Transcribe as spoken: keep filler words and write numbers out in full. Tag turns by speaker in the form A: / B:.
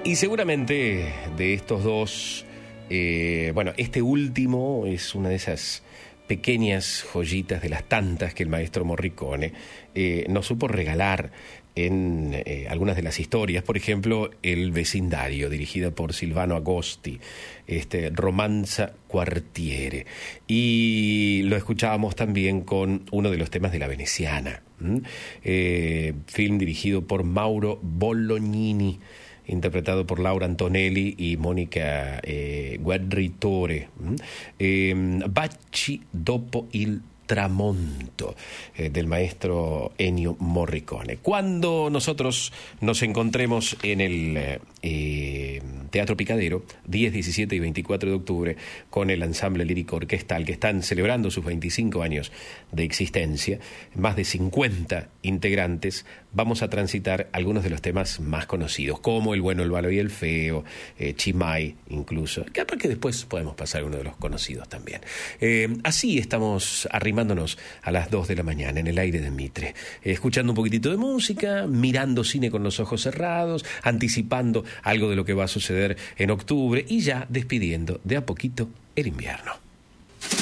A: Y seguramente de estos dos, eh, bueno, este último es una de esas pequeñas joyitas de las tantas que el maestro Morricone eh, nos supo regalar en eh, algunas de las historias. Por ejemplo, El vecindario, dirigida por Silvano Agosti, este, Romanza Quartiere. Y lo escuchábamos también con uno de los temas de La Veneciana, ¿Mm? eh, film dirigido por Mauro Bolognini, interpretado por Laura Antonelli y Mónica eh, Guerritore. Eh, Baci dopo il tramonto, eh, del maestro Ennio Morricone. Cuando nosotros nos encontremos en el eh, Teatro Picadero, diez, diecisiete y veinticuatro de octubre, con el ensamble lírico orquestal, que están celebrando sus veinticinco años de existencia, más de cincuenta integrantes, vamos a transitar algunos de los temas más conocidos, como El bueno, el malo y el feo, eh, Chimay incluso, capaz que después podemos pasar uno de los conocidos también. Eh, así estamos arrimándonos a las dos de la mañana en el aire de Mitre, eh, escuchando un poquitito de música, mirando cine con los ojos cerrados, anticipando algo de lo que va a suceder en octubre y ya despidiendo de a poquito el invierno.